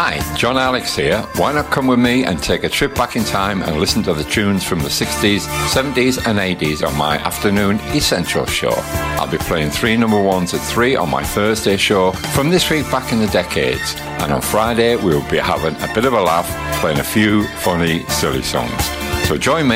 Hi, John Alex here. Why not come with me and take a trip back in time and listen to the tunes from the 60s, 70s and 80s on my afternoon Essential show. I'll be playing 3 number ones at 3 on my Thursday show from this week back in the decades. And on Friday we'll be having a bit of a laugh, playing a few funny, silly songs. So join me